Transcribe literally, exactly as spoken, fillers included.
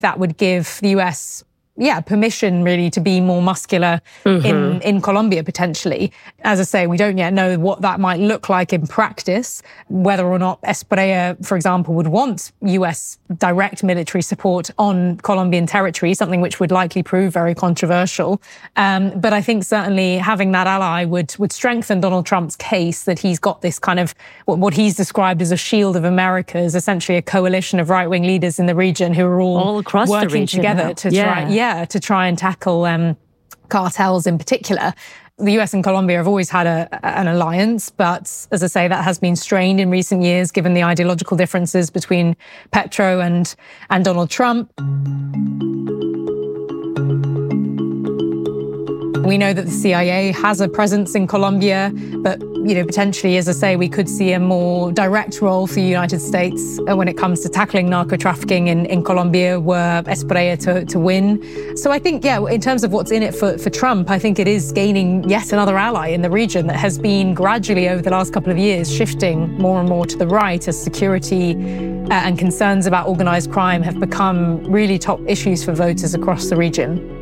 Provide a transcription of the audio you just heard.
that would give the U S yeah, permission really to be more muscular mm-hmm. in, in Colombia potentially. As I say, we don't yet know what that might look like in practice, whether or not Espriella, for example, would want U S direct military support on Colombian territory, something which would likely prove very controversial. Um, but I think certainly having that ally would, would strengthen Donald Trump's case that he's got this kind of, what, what he's described as a shield of Americas, essentially a coalition of right-wing leaders in the region who are all, all across working the region together now. to yeah. try, yeah, to try and tackle um, cartels in particular. The U S and Colombia have always had a, an alliance, but as I say, that has been strained in recent years given the ideological differences between Petro and, and Donald Trump. We know that the C I A has a presence in Colombia, but, you know, potentially, as I say, we could see a more direct role for the United States when it comes to tackling narco-trafficking in, in Colombia, were Espriella to, to win. So I think, yeah, in terms of what's in it for, for Trump, I think it is gaining yet another ally in the region that has been gradually over the last couple of years shifting more and more to the right as security uh, and concerns about organized crime have become really top issues for voters across the region.